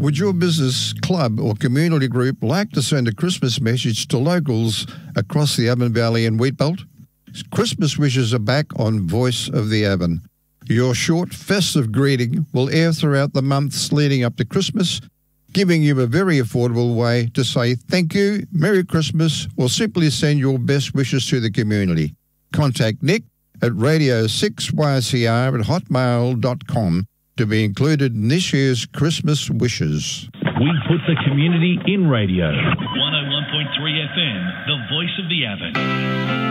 Would your business, club or community group like to send a Christmas message to locals across the Avon Valley and Wheatbelt? Christmas wishes are back on Voice of the Avon. Your short festive greeting will air throughout the months leading up to Christmas, giving you a very affordable way to say thank you, Merry Christmas, or simply send your best wishes to the community. Contact Nick at radio6ycr@hotmail.com to be included in this year's Christmas wishes. We put the community in radio. 101.3 FM, the voice of the Avon.